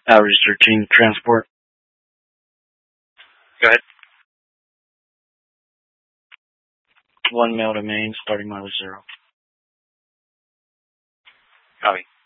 Average 13 transport. Go ahead. 1 mail to main, starting mileage 0. Copy.